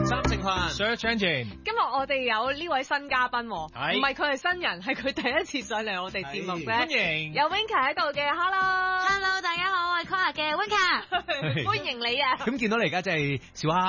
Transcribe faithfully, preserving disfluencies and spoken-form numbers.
三成群 Search Engine。 今日我哋有呢位新嘉賓，唔係係佢係新人，係佢第一次上嚟我哋節目啫。 歡迎有 Winka 喺度嘅 ，Hello，Hello， 大家好，我係 Kola 嘅 Winka， 歡迎你啊！ 咁見到你而家真係笑哈